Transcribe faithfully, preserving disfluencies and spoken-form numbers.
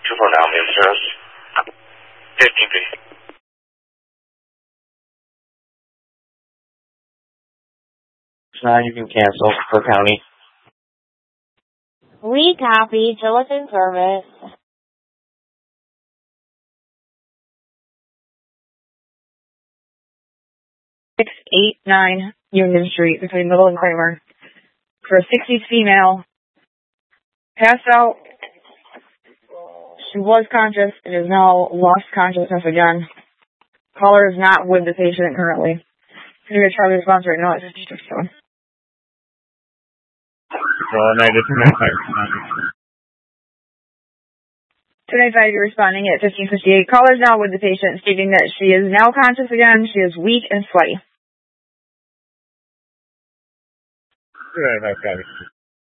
two four now, main service. fifteen, please. Now you can cancel for county. We copy. Phyllis in service. six eight nine Union Street between Middle and Kramer. For a sixties female. Passed out. She was conscious and is now lost consciousness again. Caller is not with the patient currently. Can you try the response right now? It's just so. Well, night is two ninety-five, you're responding at fifteen fifty-eight. Caller is now with the patient, stating that she is now conscious again. She is weak and sweaty. two ninety-five,